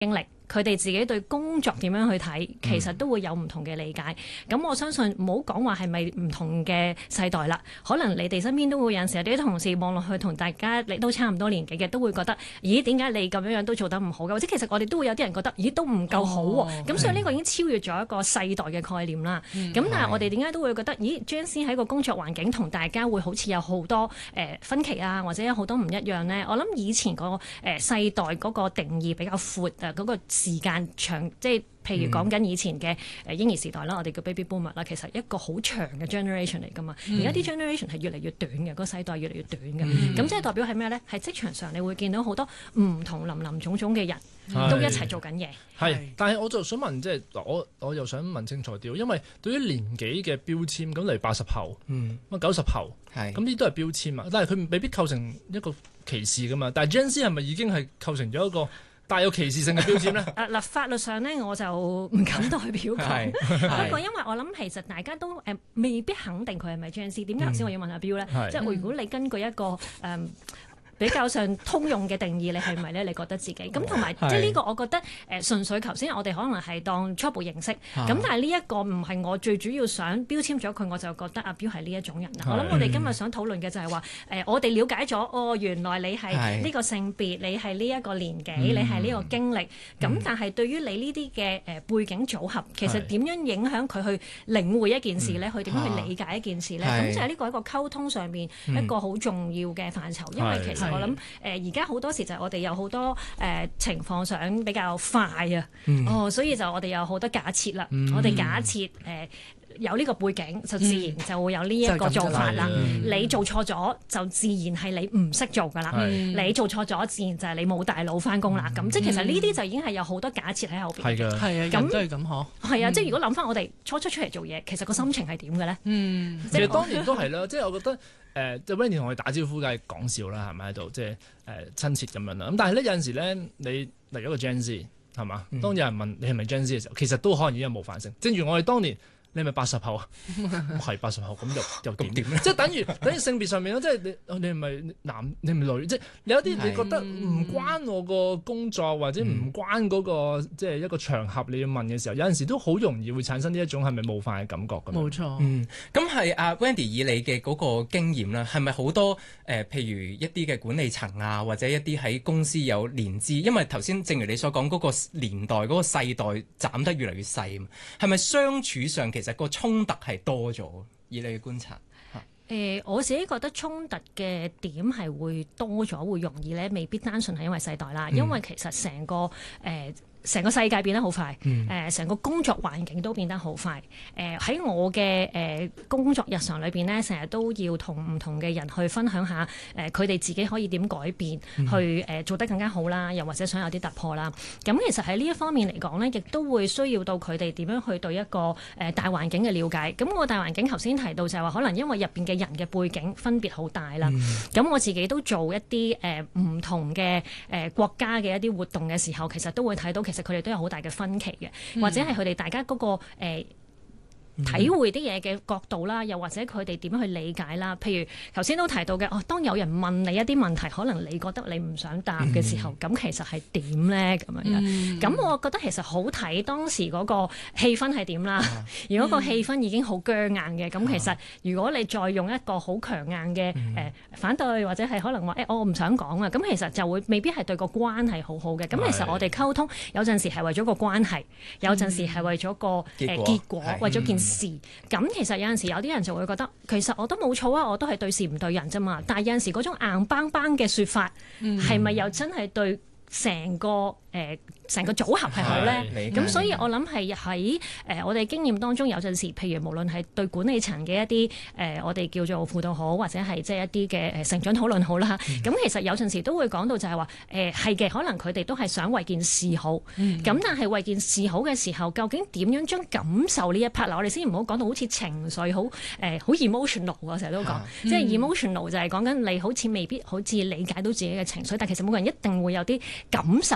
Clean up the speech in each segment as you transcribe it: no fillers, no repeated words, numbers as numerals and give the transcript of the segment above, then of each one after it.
經歷。佢哋自己對工作點樣去睇，其實都會有唔同嘅理解。咁我相信唔好講話係咪唔同嘅世代啦，可能你哋身邊都會有陣時有啲同事望落去同大家你都差唔多年紀嘅，都會覺得咦點解你咁樣都做得唔好嘅？或者其實我哋都會有啲人覺得咦都唔夠好喎。咁所以呢個已經超越咗一個世代嘅概念啦。咁但係我哋點解都會覺得咦 Gen Z 喺個工作環境同大家會好似有好多分歧啊，或者有好多唔一樣呢？我諗以前個世代嗰個定義比較闊啊，嗰個時間長，即係譬如講緊以前嘅嬰兒時代啦，我哋叫 baby boomer 啦，其實一個好長嘅 generation 嚟噶嘛。而家啲 generation 係越嚟越短嘅，個世代越嚟越短嘅。咁即係代表係咩咧？係職場上你會見到好多唔同林林種種嘅人都一齊做緊嘢。 係，但係我就想問，即係我又想問清楚啲，因為對於年紀嘅標籤，咁例如80後，咁90後，咁呢都係標籤啊。但係佢未必構成一個歧視噶嘛。但係 Gen Z 係咪已經係構成咗一個帶有歧視性嘅標籤咧？ 嗱，法律上咧我就唔敢代表佢。不過因為我諗其實大家都未必肯定佢係咪 Gen Z。點解頭先我要問阿標咧？即係如果你根據一個比較上通用嘅定義，你係咪咧？你覺得自己咁同埋即係呢個，我覺得純粹頭先我哋可能係當初步認識，咁但係呢一個唔係我最主要想標籤咗佢，我就覺得阿標係呢一種人。我諗我哋今日想討論嘅就係話我哋了解咗原來你係呢個性別，你係呢一個年紀，你係呢個經歷，咁但係對於你呢啲嘅背景組合，其實點樣影響佢去領會一件事咧？佢點樣去理解一件事咧？咁就係呢個一個溝通上面一個好重要嘅範疇，因為其實我諗而家好多時就係我哋有好多情況想比較快啊，所以就我哋有好多假設啦。我哋假設有呢個背景，就自然就會有呢一個做法啦。你做錯咗，就自然係你唔識做噶啦。你做錯咗，自然就係你冇大腦翻工啦。咁即係其實呢啲就已經係有好多假設喺後邊。係啊，人都係咁嗬。 係啊，即係如果諗翻我哋初出嚟做嘢，其實個心情係點嘅咧？ 其實當年都係啦，即係我覺得。即係 Wendy 同我哋打招呼，梗係講笑啦，係咪喺度即係親切咁樣啦？咁但係咧有陣時咧，你嚟咗個 Gen Z 係嘛？當有人問你係咪 Gen Z 嘅時候，其實都可能已經有冒犯性。正如我哋當年。你係咪80後啊？我係80後，咁又點咧？即係等於性別上面咯，即係你係咪男？你係咪女？即係有啲你覺得唔關我個工作或者唔關嗰個即係一個場合你要問嘅時候，有陣時都好容易會產生呢一種係咪冒犯嘅感覺㗎？ 冇錯。 咁係阿 Wendy 以你嘅嗰個經驗啦，係咪好多譬如一啲嘅管理層啊，或者一啲喺公司有年資？因為頭先正如你所講嗰個年代嗰個世代斬得越嚟越細，係咪相處上其實個衝突係多咗？以你嘅觀察， 我自己覺得衝突嘅點係會多咗，會容易咧，未必單純係因為世代啦，因為其實成個世界變得好快，成個工作環境都變得好快。喺我嘅工作日常裏邊呢，成日都要同唔同嘅人去分享下佢哋自己可以點改變，去做得更加好啦，又或者想有啲突破啦。咁其實喺呢一方面嚟講呢，亦都會需要到佢哋點樣去對一個大環境嘅了解。咁我大環境頭先提到就係話，可能因為入邊嘅人嘅背景分別好大啦。咁我自己都做一啲唔同嘅國家嘅一啲活動嘅時候，其實都會睇到。其實佢哋都有好大嘅分歧嘅，或者係佢哋大家嗰個體會啲嘢嘅角度啦，又或者佢哋點樣去理解啦。譬如頭先都提到嘅，當有人問你一啲問題，可能你覺得你唔想答嘅時候，咁其實係點咧？咁樣咁我覺得其實好睇當時嗰個氣氛係點啦。如果個氣氛已經好僵硬嘅，咁其實如果你再用一個好強硬嘅反對，或者係可能話我唔想講啊，咁其實就會未必係對個關係好好嘅。咁其實我哋溝通有陣時係為咗個關係，有陣時係為咗個結果，為咗件事。咁其實有陣時有啲人就會覺得，其實我都冇錯啊，我都係對事唔對人啫嘛。但係有陣時嗰種硬邦邦嘅説法，係咪又真係對成個組合係好咧？咁所以我諗係喺我哋經驗當中，有陣時譬如無論係對管理層嘅一啲我哋叫做輔導好，或者係即係一啲嘅成長討論好啦。咁其實有陣時都會講到就係話係嘅，可能佢哋都係想為件事好。咁但係為件事好嘅時候，究竟點樣將感受呢一 part？ 嗱，我哋先唔好講到好似情緒好好 emotional 啊，成日都講，即係 emotional 就係講緊你好似未必好似理解到自己嘅情緒，但其實每個人一定會有啲感受嘅反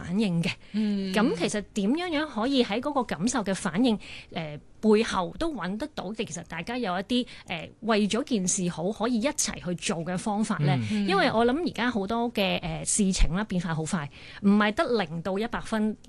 反應嘅。咁其實點樣可以喺嗰個感受嘅反應背後都揾得到，其實大家有一啲為咗件事好可以一齊去做嘅方法咧。因為我諗而家好多嘅事情啦變化好快，唔係得0到100分，